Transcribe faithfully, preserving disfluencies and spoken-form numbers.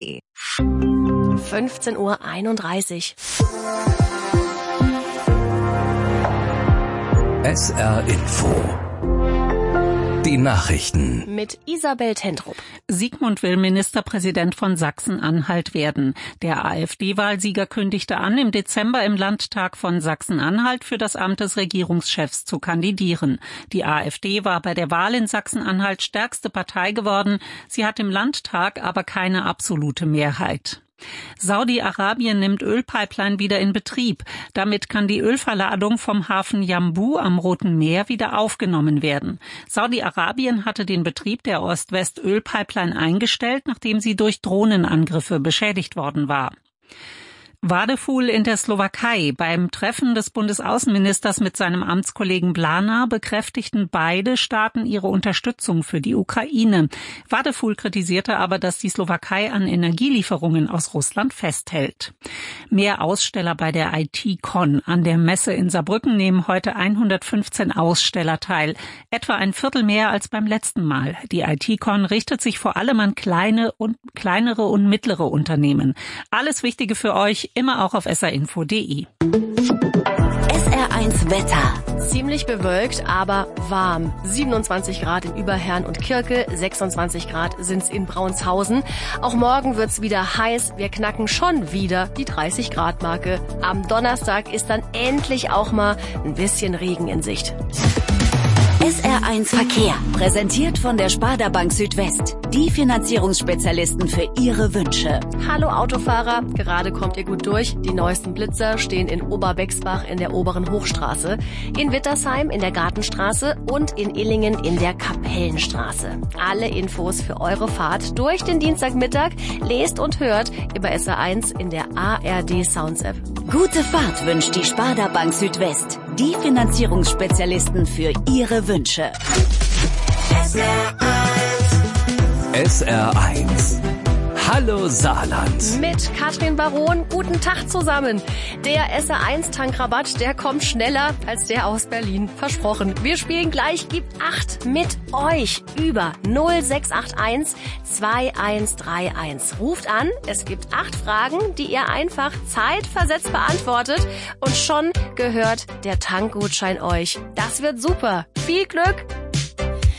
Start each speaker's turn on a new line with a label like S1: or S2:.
S1: fünfzehn Uhr einunddreißig.
S2: S R Info. Die Nachrichten.
S1: Mit Isabel Tentrup.
S3: Sigmund will Ministerpräsident von Sachsen-Anhalt werden. Der AfD-Wahlsieger kündigte an, im Dezember im Landtag von Sachsen-Anhalt für das Amt des Regierungschefs zu kandidieren. Die AfD war bei der Wahl in Sachsen-Anhalt stärkste Partei geworden. Sie hat im Landtag aber keine absolute Mehrheit. Saudi-Arabien nimmt Ölpipeline wieder in Betrieb. Damit kann die Ölverladung vom Hafen Yanbu am Roten Meer wieder aufgenommen werden. Saudi-Arabien hatte den Betrieb der Ost-West-Ölpipeline eingestellt, nachdem sie durch Drohnenangriffe beschädigt worden war. Vadeful in der Slowakei. Beim Treffen des Bundesaußenministers mit seinem Amtskollegen Bláha bekräftigten beide Staaten ihre Unterstützung für die Ukraine. Vadeful kritisierte aber, dass die Slowakei an Energielieferungen aus Russland festhält. Mehr Aussteller bei der I T-Con. An der Messe in Saarbrücken nehmen heute hundertfünfzehn Aussteller teil. Etwa ein Viertel mehr als beim letzten Mal. Die I T-Con richtet sich vor allem an kleine und kleinere und mittlere Unternehmen. Alles Wichtige für euch immer auch auf s r info punkt d e.
S4: S R eins Wetter.
S1: Ziemlich bewölkt, aber warm. siebenundzwanzig Grad in Überherrn und Kirke, sechsundzwanzig Grad sind's in Braunshausen. Auch morgen wird's wieder heiß. Wir knacken schon wieder die dreißig Grad Marke. Am Donnerstag ist dann endlich auch mal ein bisschen Regen in Sicht.
S4: S R eins Verkehr, präsentiert von der Sparda Bank Südwest. Die Finanzierungsspezialisten für Ihre Wünsche.
S1: Hallo Autofahrer, gerade kommt ihr gut durch. Die neuesten Blitzer stehen in Oberbexbach in der Oberen Hochstraße, in Wittersheim in der Gartenstraße und in Illingen in der Kapellenstraße. Alle Infos für eure Fahrt durch den Dienstagmittag lest und hört über S R eins in der A R D Sounds App.
S4: Gute Fahrt wünscht die Sparda Bank Südwest. Die Finanzierungsspezialisten für Ihre Wünsche.
S2: S R eins. S R eins. Hallo Saarland.
S1: Mit Katrin Baron, guten Tag zusammen. Der S R eins Tankrabatt, der kommt schneller als der aus Berlin. Versprochen. Wir spielen gleich Gib acht mit euch über null sechs acht eins zwei eins drei eins. Ruft an, es gibt acht Fragen, die ihr einfach zeitversetzt beantwortet und schon gehört der Tankgutschein euch. Das wird super. Viel Glück!